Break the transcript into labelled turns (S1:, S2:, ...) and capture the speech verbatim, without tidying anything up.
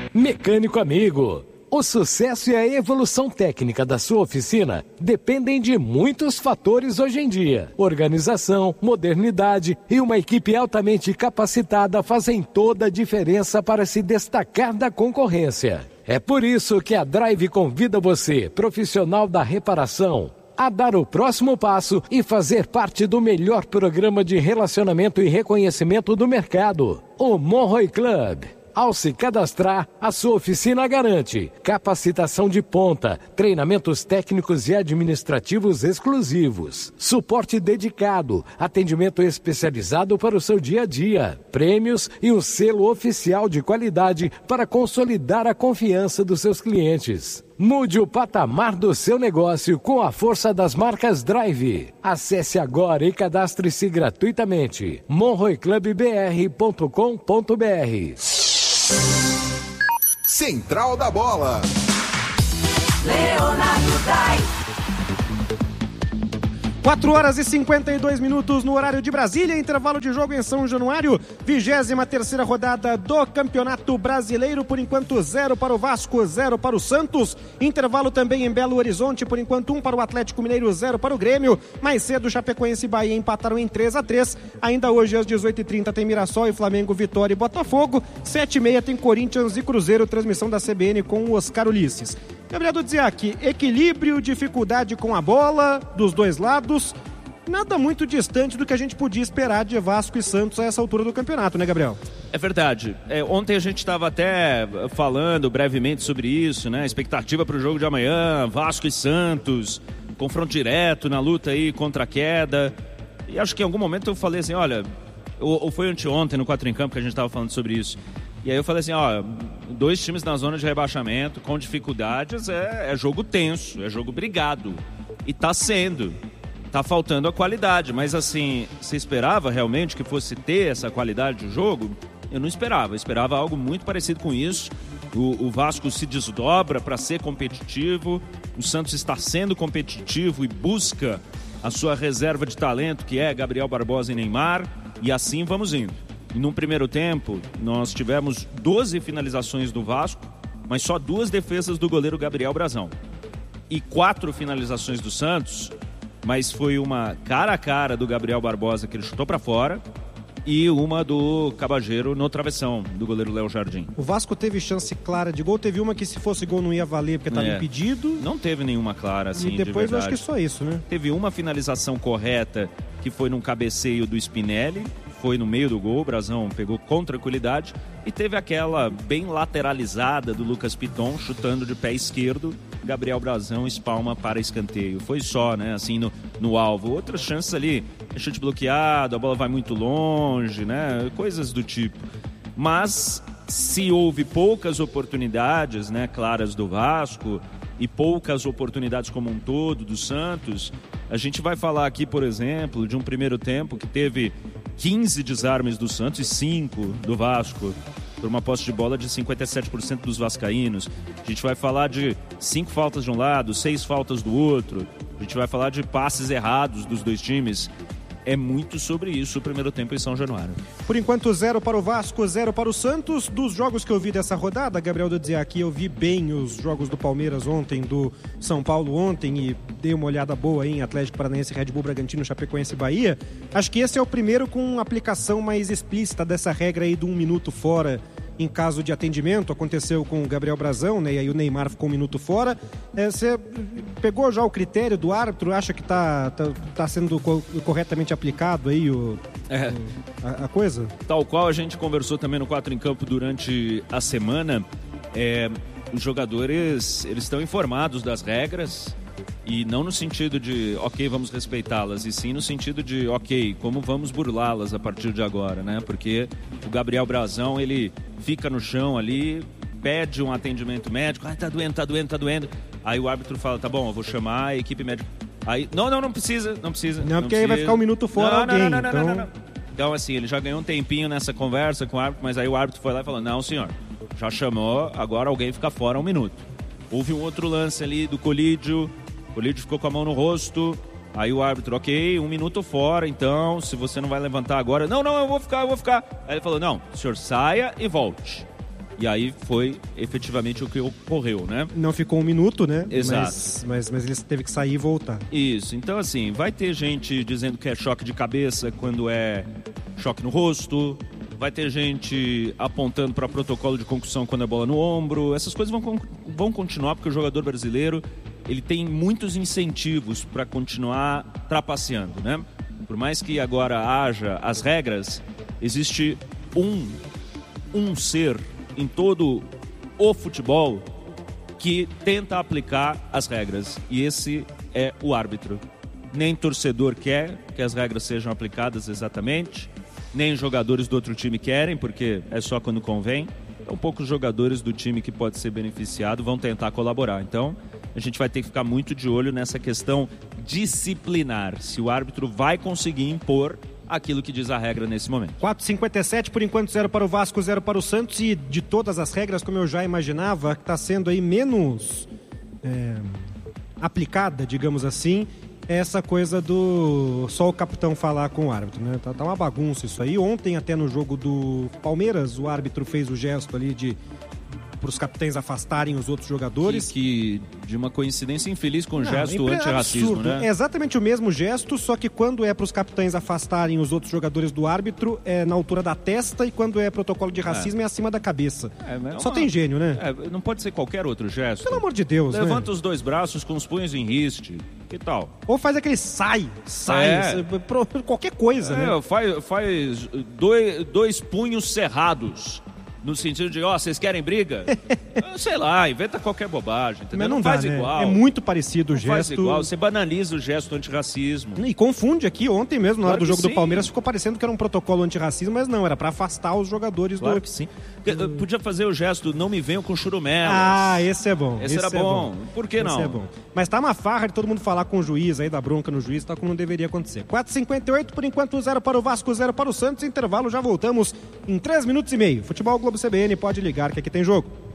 S1: Mecânico amigo, o sucesso e a evolução técnica da sua oficina dependem de muitos fatores hoje em dia. Organização, modernidade e uma equipe altamente capacitada fazem toda a diferença para se destacar da concorrência. É por isso que a Drive convida você, profissional da reparação, a dar o próximo passo e fazer parte do melhor programa de relacionamento e reconhecimento do mercado, o Monroe Club. Ao se cadastrar, a sua oficina garante capacitação de ponta, treinamentos técnicos e administrativos exclusivos, suporte dedicado, atendimento especializado para o seu dia a dia, prêmios e um selo oficial de qualidade para consolidar a confiança dos seus clientes. Mude o patamar do seu negócio com a força das marcas Drive. Acesse agora e cadastre-se gratuitamente. monroe club b r ponto com ponto b r.
S2: Central da Bola.
S3: Leonardo Dai.
S4: quatro horas e cinquenta e dois minutos no horário de Brasília, intervalo de jogo em São Januário, vigésima terceira rodada do Campeonato Brasileiro, por enquanto zero para o Vasco, zero para o Santos, intervalo também em Belo Horizonte, por enquanto um para o Atlético Mineiro, zero para o Grêmio, mais cedo Chapecoense e Bahia empataram em três a três, ainda hoje às dezoito e trinta tem Mirassol e Flamengo, Vitória e Botafogo, sete e meia tem Corinthians e Cruzeiro, transmissão da C B N com o Oscar Ulisses. Gabriel Dudziak, equilíbrio, dificuldade com a bola dos dois lados, nada muito distante do que a gente podia esperar de Vasco e Santos a essa altura do campeonato, né, Gabriel?
S5: É verdade. É, ontem a gente estava até falando brevemente sobre isso, né? Expectativa para o jogo de amanhã, Vasco e Santos, confronto direto na luta aí contra a queda. E acho que em algum momento eu falei assim, olha, ou, ou foi anteontem no Quatro em Campo que a gente estava falando sobre isso. E aí eu falei assim, ó, dois times na zona de rebaixamento, com dificuldades, é, é jogo tenso, é jogo brigado. E tá sendo, tá faltando a qualidade, mas assim, você esperava realmente que fosse ter essa qualidade de jogo? Eu não esperava, eu esperava algo muito parecido com isso. O, o Vasco se desdobra para ser competitivo, o Santos está sendo competitivo e busca a sua reserva de talento, que é Gabriel Barbosa e Neymar, e assim vamos indo. E num primeiro tempo, nós tivemos doze finalizações do Vasco, mas só duas defesas do goleiro Gabriel Brazão. E quatro finalizações do Santos, mas foi uma cara a cara do Gabriel Barbosa, que ele chutou para fora, e uma do Cabageiro no travessão, do goleiro Léo Jardim.
S4: O Vasco teve chance clara de gol, teve uma que se fosse gol não ia valer porque estava
S5: é.
S4: impedido.
S5: Não teve nenhuma clara, assim,
S4: e depois
S5: de
S4: eu acho que só isso, né?
S5: Teve uma finalização correta, que foi num cabeceio do Spinelli, foi no meio do gol, o Brazão pegou com tranquilidade, e teve aquela bem lateralizada do Lucas Piton, chutando de pé esquerdo, Gabriel Brazão espalma para escanteio. Foi só, né, assim, no, no alvo. Outras chances ali, chute bloqueado, a bola vai muito longe, né, coisas do tipo. Mas se houve poucas oportunidades, né, claras do Vasco, e poucas oportunidades como um todo do Santos, a gente vai falar aqui, por exemplo, de um primeiro tempo que teve quinze desarmes do Santos e cinco do Vasco, por uma posse de bola de cinquenta e sete por cento dos vascaínos. A gente vai falar de cinco faltas de um lado, seis faltas do outro. A gente vai falar de passes errados dos dois times. É muito sobre isso o primeiro tempo em São Januário.
S4: Por enquanto, zero para o Vasco, zero para o Santos. Dos jogos que eu vi dessa rodada, Gabriel Dudziak, eu vi bem os jogos do Palmeiras ontem, do São Paulo ontem, e dei uma olhada boa aí em Atlético Paranaense, Red Bull Bragantino, Chapecoense e Bahia. Acho que esse é o primeiro com aplicação mais explícita dessa regra aí do um minuto fora em caso de atendimento. Aconteceu com o Gabriel Brazão, né? E aí o Neymar ficou um minuto fora. É, você pegou já o critério do árbitro? Acha que está tá, tá sendo co- corretamente aplicado aí o,
S5: é.
S4: o, a, a coisa?
S5: Tal qual a gente conversou também no Quatro em Campo durante a semana, é, os jogadores eles estão informados das regras, e não no sentido de, ok, vamos respeitá-las, e sim no sentido de, ok, como vamos burlá-las a partir de agora, né? Porque o Gabriel Brazão, ele fica no chão ali, pede um atendimento médico, ah, tá doendo, tá doendo, tá doendo. Aí o árbitro fala, tá bom, eu vou chamar a equipe médica. Aí, não, não, não precisa, não precisa.
S4: Não,
S5: não
S4: porque
S5: precisa.
S4: aí vai ficar um minuto fora
S5: não,
S4: alguém.
S5: Não, não, não,
S4: então...
S5: não, não, não. Então, assim, ele já ganhou um tempinho nessa conversa com o árbitro, mas aí o árbitro foi lá e falou, não, senhor, já chamou, agora alguém fica fora um minuto. Houve um outro lance ali do Colídio, o Colídio ficou com a mão no rosto, aí o árbitro, ok, um minuto fora, então, se você não vai levantar agora, não, não, eu vou ficar, eu vou ficar. Aí ele falou, não, o senhor saia e volte. E aí foi efetivamente o que ocorreu, né?
S4: Não ficou um minuto, né?
S5: Exato.
S4: Mas, mas, mas ele teve que sair e voltar.
S5: Isso, então assim, vai ter gente dizendo que é choque de cabeça quando é choque no rosto, vai ter gente apontando para protocolo de concussão quando é bola no ombro, essas coisas vão, vão continuar porque o jogador brasileiro ele tem muitos incentivos para continuar trapaceando, né? Por mais que agora haja as regras, existe um, um ser em todo o futebol que tenta aplicar as regras, e esse é o árbitro. Nem torcedor quer que as regras sejam aplicadas exatamente, nem jogadores do outro time querem, porque é só quando convém. Então poucos jogadores do time que pode ser beneficiado vão tentar colaborar. Então a gente vai ter que ficar muito de olho nessa questão disciplinar, se o árbitro vai conseguir impor aquilo que diz a regra nesse momento.
S4: quatro e cinquenta e sete, por enquanto zero para o Vasco, zero para o Santos, e de todas as regras, como eu já imaginava, que está sendo aí menos é, aplicada, digamos assim, é essa coisa do só o capitão falar com o árbitro, né? Tá, tá uma bagunça isso aí. Ontem até no jogo do Palmeiras, o árbitro fez o gesto ali de para os capitães afastarem os outros jogadores.
S5: Que, que de uma coincidência infeliz com o
S4: Não,
S5: gesto
S4: é
S5: antirracismo,
S4: absurdo.
S5: né?
S4: É exatamente o mesmo gesto, só que quando é para os capitães afastarem os outros jogadores do árbitro, é na altura da testa, e quando é protocolo de racismo é, é acima da cabeça.
S5: É, é
S4: Só
S5: uma...
S4: tem gênio, né?
S5: É, não pode ser qualquer outro gesto.
S4: Pelo amor de Deus,
S5: Levanta
S4: né?
S5: os dois braços com os punhos em riste. Que tal?
S4: Ou faz aquele sai, sai,
S5: É.
S4: pro- qualquer coisa, né?
S5: É, faz, faz dois, dois punhos cerrados. No sentido de, ó, vocês querem briga? Sei lá, inventa qualquer bobagem, entendeu?
S4: Mas não,
S5: não
S4: dá,
S5: faz
S4: né?
S5: igual.
S4: É muito parecido o
S5: Não faz
S4: gesto.
S5: igual, você banaliza o gesto antirracismo.
S4: E confunde aqui, ontem mesmo, na hora
S5: Claro
S4: do jogo
S5: que
S4: do
S5: sim.
S4: Palmeiras, ficou parecendo que era um protocolo antirracismo, mas não, era pra afastar os jogadores
S5: Claro
S4: do...
S5: que sim. Porque, Podia fazer o gesto, não me venham com churumelas.
S4: Ah, esse é bom.
S5: Esse era
S4: é
S5: bom. Por que não?
S4: Esse é bom. Mas tá uma farra de todo mundo falar com o juiz aí, da bronca no juiz, tal como não deveria acontecer. quatro e cinquenta e oito, por enquanto zero para o Vasco, zero para o Santos. Intervalo, já voltamos em três minutos e meio. Futebol Globo C B N, pode ligar que aqui tem jogo.